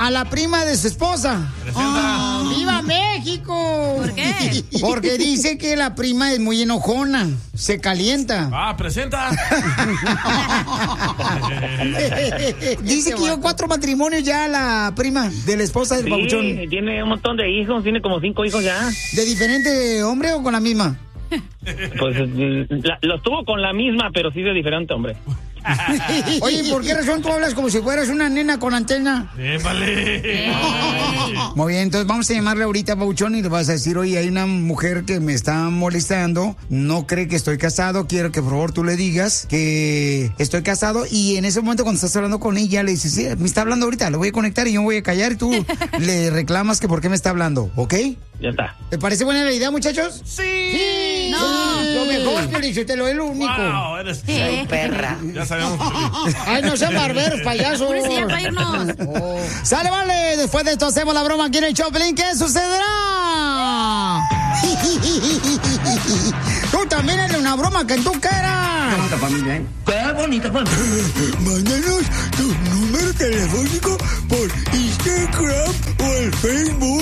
a la prima de su esposa. ¡Viva México! ¿Por qué? Porque dice que la prima es muy enojona, se calienta. Presenta. Dice que lleva 4 matrimonios ya la prima de la esposa del papuchón. Tiene un montón de hijos, tiene como 5 hijos ya. ¿De diferente hombre o con la misma? Pues los tuvo con la misma, pero sí de diferente hombre. Oye, ¿por qué razón tú hablas como si fueras una nena con antena? ¡Épale! Muy bien, entonces vamos a llamarle ahorita a Pabuchón y le vas a decir, oye, hay una mujer que me está molestando, no cree que estoy casado, quiero que por favor tú le digas que estoy casado, y en ese momento cuando estás hablando con ella le dices, sí, me está hablando ahorita, lo voy a conectar y yo me voy a callar y tú le reclamas que por qué me está hablando, ¿ok? Ya está. ¿Te parece buena la idea, muchachos? ¡Sí! No. Lo mejor, Felicitelo, es lo único. ¡Wow! Eres perra. Ya sabemos. Ay, no sean barberos, payasos. Sale, vale. Después de esto hacemos la broma aquí en el Choplin. ¿Qué sucederá? Tú también eres una broma que tú quieras. Qué bonita familia, ¿eh? Qué bonita familia. Mándanos tu número telefónico por Instagram o el Facebook.